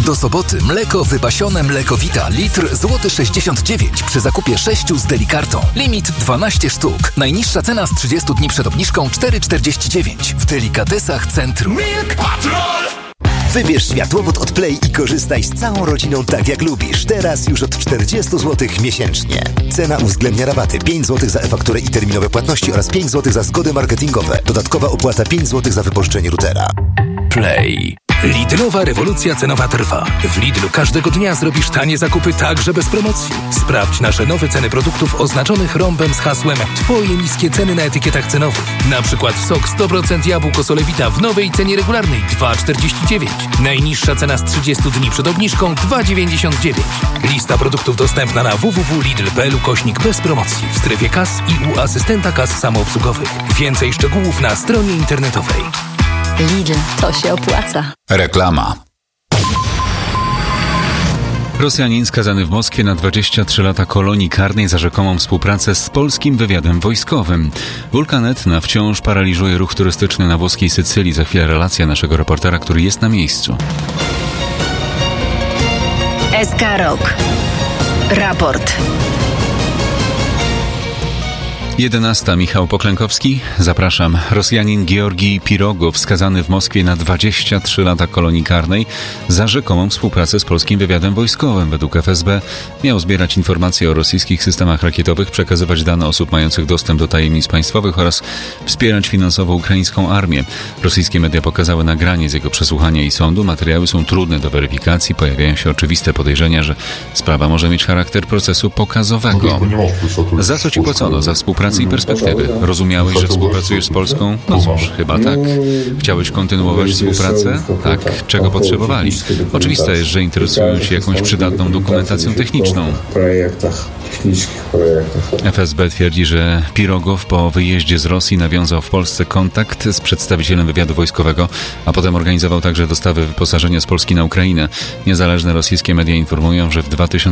Do soboty mleko wypasione Mlekowita litr złoty 69 przy zakupie 6 z Delikartą. Limit 12 sztuk. Najniższa cena z 30 dni przed obniżką 4,49 w Delikatesach Centrum. Milk Patrol! Wybierz światłowód od Play i korzystaj z całą rodziną tak jak lubisz. Teraz już od 40 zł miesięcznie. Cena uwzględnia rabaty 5 zł za e-fakturę i terminowe płatności oraz 5 zł za zgody marketingowe. Dodatkowa opłata 5 zł za wypożyczenie routera. Play. Lidlowa rewolucja cenowa trwa. W Lidlu każdego dnia zrobisz tanie zakupy także bez promocji. Sprawdź nasze nowe ceny produktów oznaczonych rąbem z hasłem Twoje niskie ceny na etykietach cenowych. Na przykład sok 100% jabłko Solewita w nowej cenie regularnej 2,49. Najniższa cena z 30 dni przed obniżką 2,99. Lista produktów dostępna na www.lidl.pl/bez promocji w strefie kas i u asystenta kas samoobsługowych. Więcej szczegółów na stronie internetowej. Lidl, to się opłaca. Reklama. Rosjanin skazany w Moskwie na 23 lata kolonii karnej za rzekomą współpracę z polskim wywiadem wojskowym. Wulkan Etna wciąż paraliżuje ruch turystyczny na włoskiej Sycylii. Za chwilę relacja naszego reportera, który jest na miejscu. SK Rok. Raport. 11. Michał Poklękowski. Zapraszam. Rosjanin Georgij Pirogow skazany w Moskwie na 23 lata kolonii karnej za rzekomą współpracę z polskim wywiadem wojskowym. Według FSB miał zbierać informacje o rosyjskich systemach rakietowych, przekazywać dane osób mających dostęp do tajemnic państwowych oraz wspierać finansowo ukraińską armię. Rosyjskie media pokazały nagranie z jego przesłuchania i sądu. Materiały są trudne do weryfikacji. Pojawiają się oczywiste podejrzenia, że sprawa może mieć charakter procesu pokazowego. Za co ci płacono? Za współpracę i perspektywy. Rozumiałeś, że współpracujesz z Polską? No cóż, chyba tak. Chciałeś kontynuować współpracę? Tak. Czego potrzebowali? Oczywiste jest, że interesują się jakąś przydatną dokumentacją techniczną. FSB twierdzi, że Pirogow po wyjeździe z Rosji nawiązał w Polsce kontakt z przedstawicielem wywiadu wojskowego, a potem organizował także dostawy wyposażenia z Polski na Ukrainę. Niezależne rosyjskie media informują, że w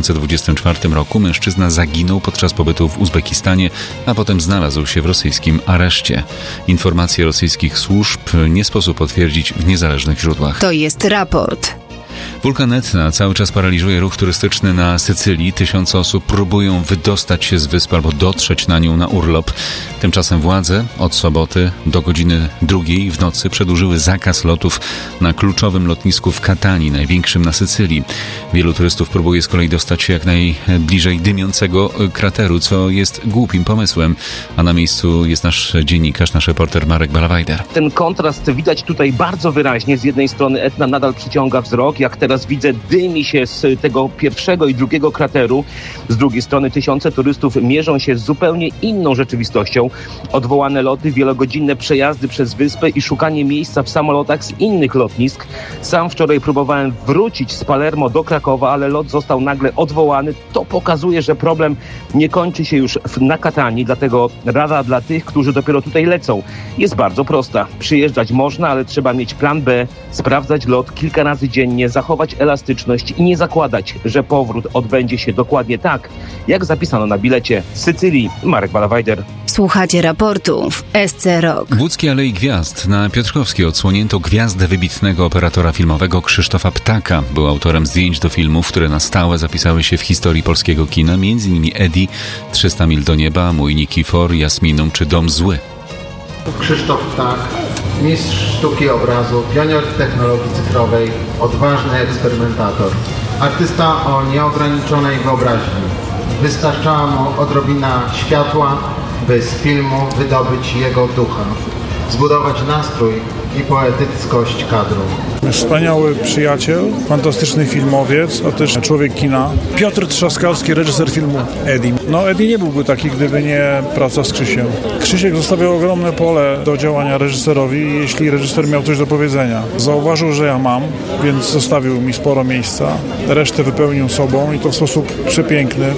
2024 roku mężczyzna zaginął podczas pobytu w Uzbekistanie, a potem znalazł się w rosyjskim areszcie. Informacje rosyjskich służb nie sposób potwierdzić w niezależnych źródłach. To jest raport. Wulkan Etna cały czas paraliżuje ruch turystyczny na Sycylii. Tysiące osób próbują wydostać się z wyspy albo dotrzeć na nią na urlop. Tymczasem władze od soboty do godziny 2 w nocy przedłużyły zakaz lotów na kluczowym lotnisku w Katanii, największym na Sycylii. Wielu turystów próbuje z kolei dostać się jak najbliżej dymiącego krateru, co jest głupim pomysłem. A na miejscu jest nasz dziennikarz, nasz reporter Marek Balawajder. Ten kontrast widać tutaj bardzo wyraźnie. Z jednej strony Etna nadal przyciąga wzrok, jak teraz widzę, dymi się z tego pierwszego i drugiego krateru. Z drugiej strony tysiące turystów mierzą się z zupełnie inną rzeczywistością. Odwołane loty, wielogodzinne przejazdy przez wyspę i szukanie miejsca w samolotach z innych lotnisk. Sam wczoraj próbowałem wrócić z Palermo do Krakowa, ale lot został nagle odwołany. To pokazuje, że problem nie kończy się już na Katanii, dlatego rada dla tych, którzy dopiero tutaj lecą, jest bardzo prosta. Przyjeżdżać można, ale trzeba mieć plan B, sprawdzać lot kilka razy dziennie, zachować elastyczność i nie zakładać, że powrót odbędzie się dokładnie tak, jak zapisano na bilecie z Sycylii. Marek Balawajder. Słuchacie raportu w SC Rok. W łódzkiej Alei Gwiazd na Piotrkowskiej odsłonięto gwiazdę wybitnego operatora filmowego Krzysztofa Ptaka. Był autorem zdjęć do filmów, które na stałe zapisały się w historii polskiego kina, m.in. Eddie, 300 mil do nieba, Mój Nikifor, Jasminum czy Dom zły. Krzysztof Ptak, mistrz sztuki obrazu, pionier technologii cyfrowej, odważny eksperymentator. Artysta o nieograniczonej wyobraźni. Wystarczała mu odrobina światła, by z filmu wydobyć jego ducha, zbudować nastrój i poetyckość kadru. Wspaniały przyjaciel, fantastyczny filmowiec, a też człowiek kina. Piotr Trzaskowski, reżyser filmu Eddie. No Eddie nie byłby taki, gdyby nie praca z Krzysiem. Krzysiek zostawiał ogromne pole do działania reżyserowi, jeśli reżyser miał coś do powiedzenia. Zauważył, że ja mam, więc zostawił mi sporo miejsca. Resztę wypełnił sobą i to w sposób przepiękny.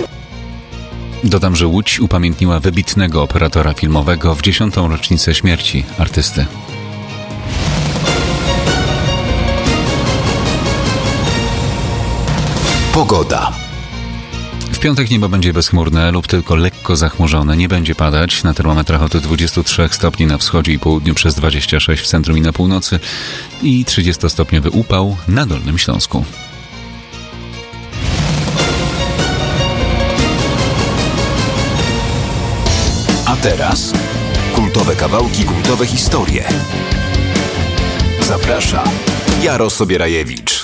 Dodam, że Łódź upamiętniła wybitnego operatora filmowego w 10. rocznicę śmierci artysty. Pogoda. W piątek niebo będzie bezchmurne lub tylko lekko zachmurzone. Nie będzie padać. Na termometrach od 23 stopni na wschodzie i południu przez 26 w centrum i na północy i 30-stopniowy upał na Dolnym Śląsku. A teraz kultowe kawałki, kultowe historie. Zaprasza Jaro Sobierajewicz.